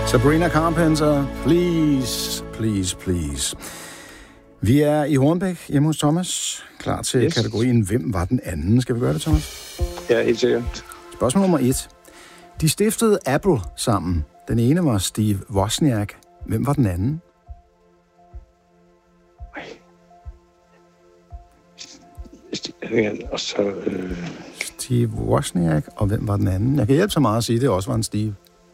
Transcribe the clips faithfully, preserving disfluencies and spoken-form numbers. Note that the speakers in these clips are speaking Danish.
Sabrina Carpenter, please, please, please. Vi er i Hornbæk hjemme hos Thomas. Klar til yes. kategorien Hvem var den anden? Skal vi gøre det, Thomas? Ja, helt sikkert. Spørgsmål nummer et. De stiftede Apple sammen. Den ene var Steve Wozniak. Hvem var den anden? Og så, øh... Steve Wozniak, og hvem var den anden? Jeg kan hjælpe så meget at sige, at det også var en Steve.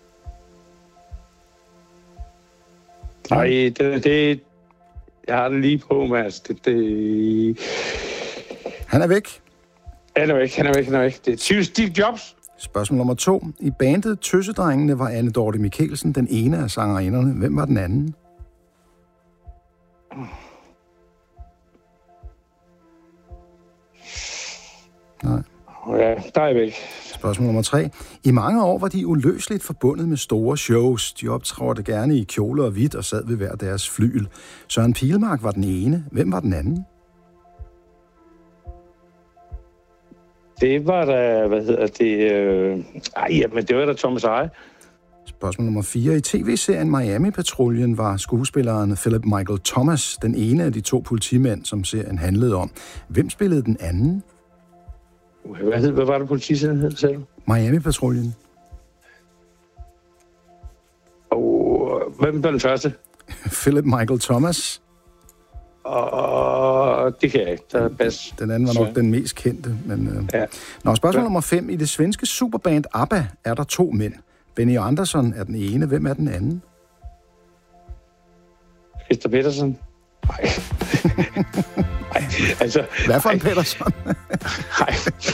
Nej, det, det... Jeg har det lige på, Mads. Det, det... Han er væk. Han er væk, han er væk, han er væk. Det er Steve Jobs. Spørgsmål nummer to. I bandet Tøsedrengene var Anne Dorte Mikkelsen den ene af sangerinderne. Hvem var den anden? Nej. Ja, der er jeg væk. Spørgsmål nummer tre. I mange år var de uløseligt forbundet med store shows. De optrådte gerne i kjoler og hvidt og sad ved hver deres flygel. Søren Pilmark var den ene. Hvem var den anden? Det var da, hvad hedder det... Øh... Ej, jamen, det var da Thomas Eje. Spørgsmål nummer fire. I tv-serien Miami-patruljen var skuespilleren Philip Michael Thomas den ene af de to politimænd, som serien handlede om. Hvem spillede den anden? Hvad, hed, hvad var det, politiserien hed, sagde du? Miami-patruljen. Og hvem var den første? Philip Michael Thomas. Og det kan jeg ikke. Der er pas. Den anden var nok den mest kendte. Men, øh... ja. Nå, spørgsmål nummer fem. I det svenske superband ABBA er der to mænd. Benny Andersson er den ene. Hvem er den anden? Christer Petersen. Nej. Nej, altså... Hvad for en Petersen? Nej.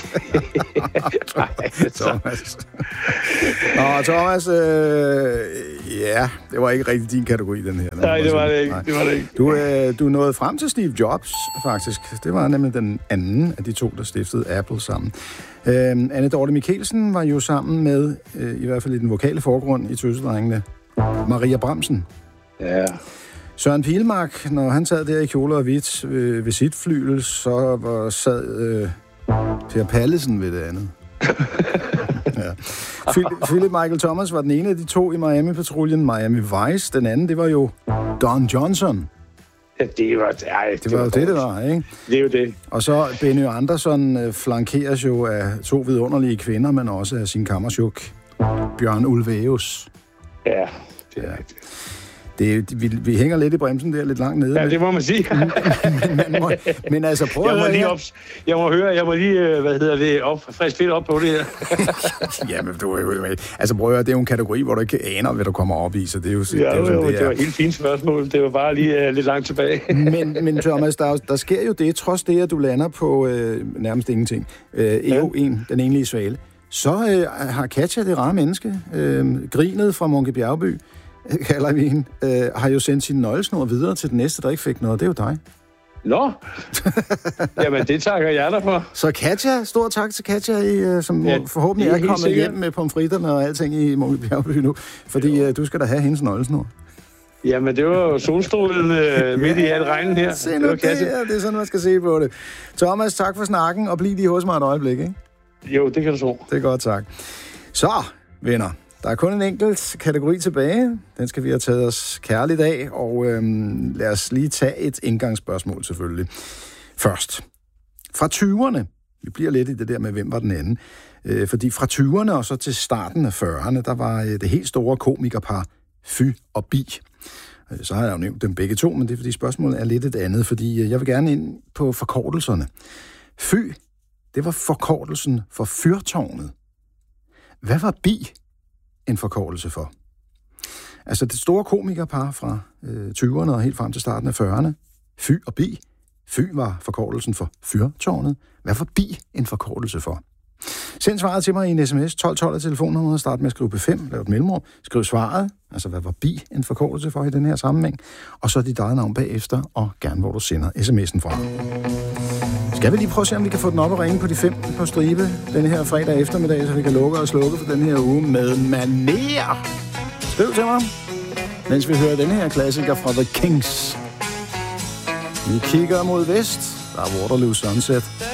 Nej, Thomas. Nå, Thomas, øh, ja, det var ikke rigtig din kategori, den her. Den Nej, det var det ikke. Det var det ikke. Du, øh, du nåede frem til Steve Jobs, faktisk. Det var nemlig den anden af de to, der stiftede Apple sammen. Øh, Anne Dorte Mikkelsen var jo sammen med, øh, i hvert fald i den vokale forgrund i Tøsedrengene, Maria Bramsen. Ja. Søren Pilmark, når han sad der i kjoler og hvidt øh, ved sit flygel, så var, sad øh, Per Pallesen ved det andet. Ja. Philip Michael Thomas var den ene af de to i Miami-patruljen. Miami Vice, den anden, det var jo Don Johnson. Ja, det var, ej, det, det var jo det, det var, ikke? Det er jo det. Og så Benny Andersson øh, flankeres jo af to vidunderlige kvinder, men også af sin kammersjuk, Bjørn Ulvaeus. Ja, det er det. Det, vi, vi hænger lidt i bremsen der, lidt langt nede. Ja, det må man sige. men, men, må, men altså, prøv jeg må at lige op, Jeg må høre, jeg må lige, hvad hedder det, op, frisk lidt op på det her. Jamen, du er jo... Altså, prøv at høre, det er jo en kategori, hvor du ikke aner, hvad du kommer op i, så det er jo... Ja, det, er jo, jo, det, det var et helt fint spørgsmål. Det var bare lige uh, lidt langt tilbage. men, men Thomas, der, der sker jo det, trods det, at du lander på øh, nærmest ingenting. Øh, E O en, den enlige svale. Så øh, har Katja, det rare menneske, øh, grinet fra Munke Bjergby, kalder vi hende, øh, har jo sendt sin nøglesnor videre til den næste, der ikke fik noget. Det er jo dig. Nå! Jamen, det takker jeg dig for. Så Katja, stor tak til Katja, i, som ja, forhåbentlig er, er kommet sikkert hjem med pomfritterne og alting i Munke Bjergby nu, fordi øh, du skal da have hendes nøglesnor. Jamen, det var jo solstolen øh, midt i alt regnen her. Se nu, det, det, det er sådan, man skal se på det. Thomas, tak for snakken, og bliv lige hos mig et øjeblik, ikke? Jo, det kan du tro. Det er godt, tak. Så, venner. Der er kun en enkelt kategori tilbage. Den skal vi have taget os kærligt af, og øhm, lad os lige tage et indgangsspørgsmål selvfølgelig. Først. Fra tyverne. Vi bliver lidt i det der med, hvem var den anden. Øh, fordi fra tyverne og så til starten af fyrrerne, der var øh, det helt store komikerpar Fy og Bi. Øh, så har jeg jo nævnt dem begge to, men det er fordi spørgsmålet er lidt et andet, fordi øh, jeg vil gerne ind på forkortelserne. Fy, det var forkortelsen for Fyrtårnet. Hvad var Bi en forkortelse for? Altså det store komikerpar fra øh, tyverne og helt frem til starten af fyrrerne. Fy og Bi. Fy var forkortelsen for Fyrtårnet. Hvad var Bi en forkortelse for? Send svaret til mig i en sms. tolv tolv af telefonnummeret. Start med at skrive P fem. Lav et mellemrum. Skriv svaret. Altså hvad var Bi en forkortelse for i den her sammenhæng? Og så dit eget navn bagefter, og gerne hvor du sender sms'en fra. Skal vi lige prøve at se, om vi kan få den op og ringe på de fem på stribe denne her fredag eftermiddag, så vi kan lukke og slukke for den her uge med maner. Skriv til mig, mens vi hører denne her klassiker fra The Kings. Vi kigger mod vest. Der er Waterloo Sunset.